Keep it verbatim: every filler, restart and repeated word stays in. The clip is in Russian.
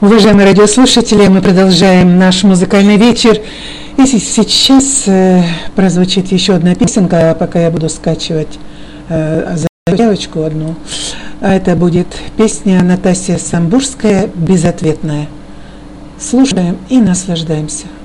Уважаемые радиослушатели, мы продолжаем наш музыкальный вечер. И сейчас э, прозвучит еще одна песенка, пока я буду скачивать э, заявочку одну. А это будет песня Натасия Самбурская «Безответная». Слушаем и наслаждаемся.